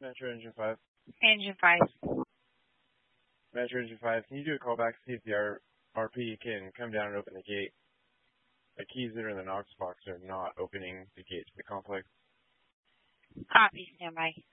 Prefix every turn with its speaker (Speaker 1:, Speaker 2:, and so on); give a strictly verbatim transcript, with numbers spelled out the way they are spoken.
Speaker 1: Metro Engine five.
Speaker 2: Engine five.
Speaker 1: Metro Engine five, can you do a call back to see if the R RP can come down and open the gate? The keys that are in the Knox box are not opening the gate to the complex.
Speaker 2: Copy, standby.